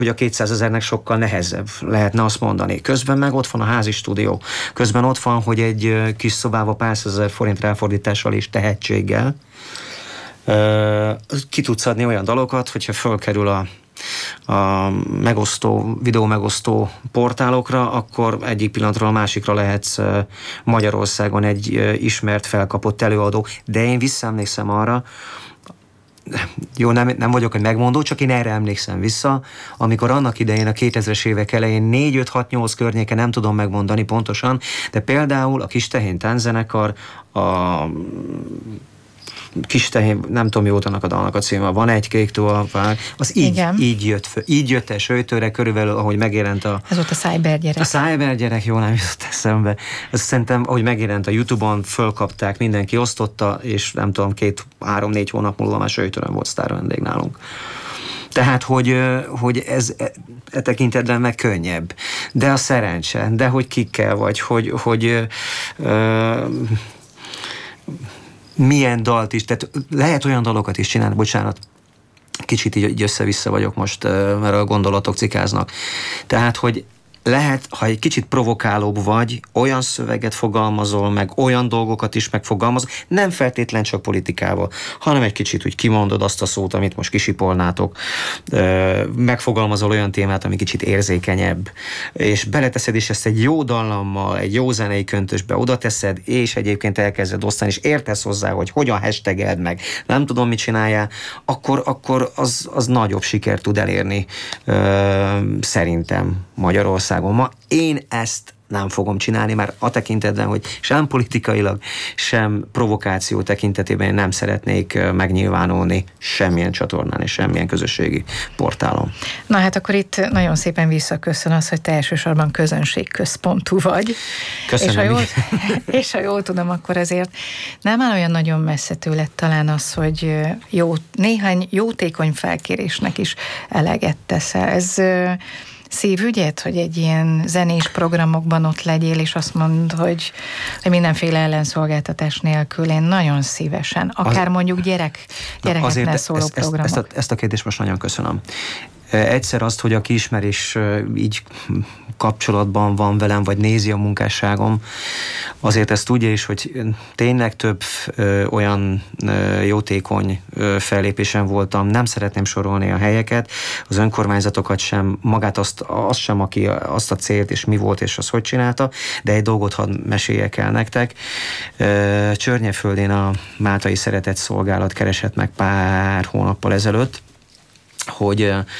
hogy a 200 000-nek sokkal nehezebb, lehetne azt mondani. Közben meg ott van a házi stúdió. Közben ott van, hogy egy kis szobába pár százezer forint ráfordítással és tehetséggel ki tudsz adni olyan dalokat, hogyha fölkerül a videó megosztó portálokra, akkor egyik pillanatról a másikra lehetsz Magyarországon egy ismert, felkapott előadó. De én visszaemlékszem arra, jó, nem vagyok egy megmondó, csak én erre emlékszem vissza, amikor annak idején a 2000-es évek elején 4-5-6-8 környéke, nem tudom megmondani pontosan, de például a Kistehén Tánczenekar, a Kistehén, nem tudom jót annak a dalnak a címe, van egy kék tovább, az így jött el Söjtőre, körülbelül, ahogy megjelent Ez volt a Cybergyerek. A Cybergyerek, jól nem jutott eszembe. Ezt szerintem, ahogy megjelent a YouTube-on, fölkapták, mindenki osztotta, és nem tudom, 2-3-4 hónap múlva már Söjtőren volt sztár vendég nálunk. Tehát, hogy ez tekintetben meg könnyebb. De a szerencse, de hogy kikkel vagy, hogy milyen dalt is, tehát lehet olyan dalokat is csinálni, bocsánat, kicsit így össze-vissza vagyok most, mert a gondolatok cikáznak. Tehát, hogy lehet, ha egy kicsit provokálóbb vagy, olyan szöveget fogalmazol, meg olyan dolgokat is megfogalmazol, nem feltétlen csak politikával, hanem egy kicsit úgy kimondod azt a szót, amit most kisipolnátok, megfogalmazol olyan témát, ami kicsit érzékenyebb, és beleteszed, és ezt egy jó dallammal, egy jó zenei köntösbe oda teszed, és egyébként elkezded osztani, és értesz hozzá, hogy hogyan hashtageld meg, nem tudom, mit csináljál, akkor az nagyobb sikert tud elérni szerintem Magyarországon. Ma én ezt nem fogom csinálni, már a tekintetben, hogy sem politikailag, sem provokáció tekintetében én nem szeretnék megnyilvánulni semmilyen csatornán és semmilyen közösségi portálon. Na hát akkor itt nagyon szépen visszaköszön az, hogy te elsősorban közönségközpontú vagy. Köszönöm. És ha jól tudom, akkor azért nem áll olyan nagyon messze tőled talán az, hogy néhány jótékony felkérésnek is eleget teszel. Ez szívügyed, hogy egy ilyen zenés programokban ott legyél, és azt mondd, hogy mindenféle ellenszolgáltatás nélkül én nagyon szívesen, akár mondjuk gyerekeknek szóló programok. Ezt a kérdést most nagyon köszönöm. Egyszer azt, hogy aki ismer és így kapcsolatban van velem, vagy nézi a munkásságom, azért ezt tudja is, hogy tényleg több olyan jótékony fellépésen voltam, nem szeretném sorolni a helyeket, az önkormányzatokat sem, magát azt sem, aki azt a célt és mi volt és az hogy csinálta, de egy dolgot hadd meséljek el nektek. Csörnyeföldén a Máltai Szeretett Szolgálat keresett meg pár hónappal ezelőtt, hogy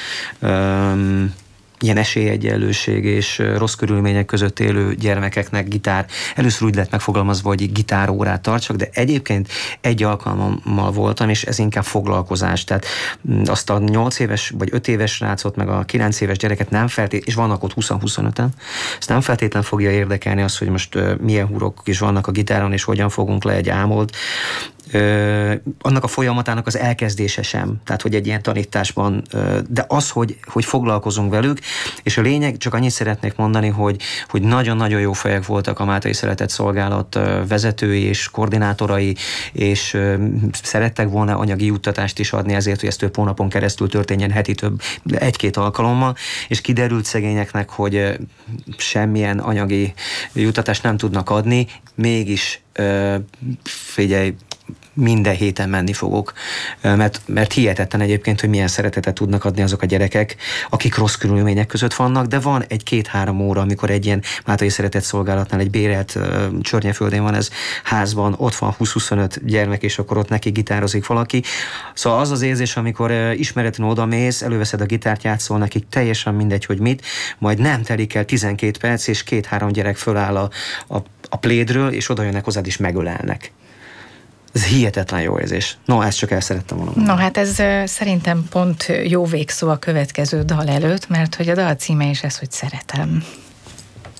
ilyen esélyegyenlőség és rossz körülmények között élő gyermekeknek gitár, először úgy lett megfogalmazva, hogy gitárórát tartsak, de egyébként egy alkalommal voltam, és ez inkább foglalkozás, tehát azt a 8 éves vagy 5 éves srácot, meg a 9 éves gyereket nem feltétlenül, és vannak ott 20-25-en, ezt nem feltétlenül fogja érdekelni az, hogy most milyen húrok is vannak a gitáron, és hogyan fogunk le egy ámolt, annak a folyamatának az elkezdése sem, tehát hogy egy ilyen tanításban, de az, hogy foglalkozunk velük, és a lényeg, csak annyit szeretnék mondani, hogy nagyon-nagyon jó fejek voltak a Máltai Szeretett Szolgálat vezetői és koordinátorai, és szerettek volna anyagi juttatást is adni ezért, hogy ez több hónapon keresztül történjen heti egy-két alkalommal, és kiderült szegényeknek, hogy semmilyen anyagi juttatást nem tudnak adni, mégis figyelj, minden héten menni fogok, mert hihetetlen egyébként, hogy milyen szeretetet tudnak adni azok a gyerekek, akik rossz körülmények között vannak, de van egy 2-3 óra, amikor egy ilyen Máltai Szeretett Szolgálatnál egy bérelt Csörnyeföldén van ez házban, ott van 20-25 gyermek, és akkor ott neki gitározik valaki. Szóval az az érzés, amikor ismeretlen odamész, előveszed a gitárt, játszol nekik, teljesen mindegy, hogy mit, majd nem telik el 12 perc, és 2-3 gyerek föláll a plédről, és oda jönnek hozzád, és megölelnek. Ez hihetetlen jó érzés. No, ezt csak el szerettem volna mondani. No, hát ez szerintem pont jó végszó a következő dal előtt, mert hogy a dal címe is ez, hogy szeretem.